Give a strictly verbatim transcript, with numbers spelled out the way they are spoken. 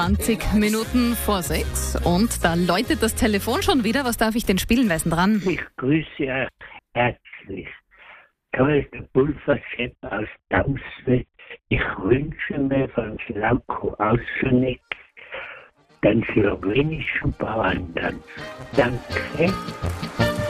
zwanzig Minuten vor sechs und da läutet das Telefon schon wieder. Was darf ich denn spielen? Wer ist denn dran? Ich grüße euch herzlich. Da ist der Pulverchef aus Dauswil. Ich wünsche mir von Slavko Auschenik den slowenischen Bauerntanz. Danke.